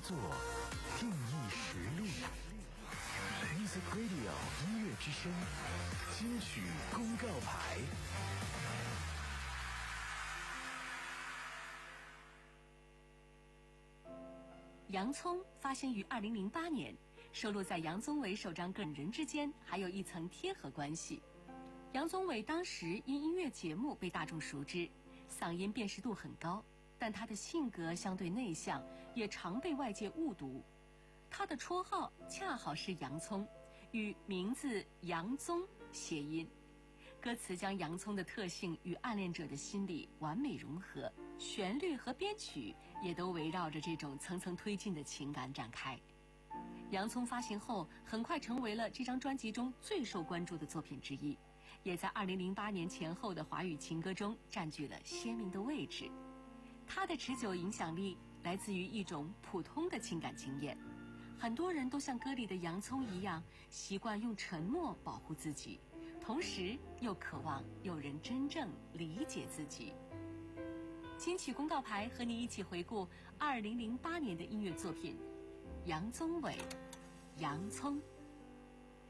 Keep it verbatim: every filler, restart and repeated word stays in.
作，定义实力。Music Radio 音乐之声金曲公告牌。 洋葱发行于二零零八年，收录在杨宗纬首张个人之间还有一层贴合关系。杨宗纬当时因音乐节目被大众熟知，嗓音辨识度很高，但他的性格相对内向，也常被外界误读。他的绰号恰好是洋葱，与名字杨宗谐音。歌词将洋葱的特性与暗恋者的心理完美融合，旋律和编曲也都围绕着这种层层推进的情感展开。洋葱发行后很快成为了这张专辑中最受关注的作品之一，也在二零零八年前后的华语情歌中占据了鲜明的位置。它的持久影响力来自于一种普通的情感经验，很多人都像歌里的洋葱一样，习惯用沉默保护自己，同时又渴望有人真正理解自己。金曲公告牌和你一起回顾二零零八年的音乐作品，杨宗纬，洋葱。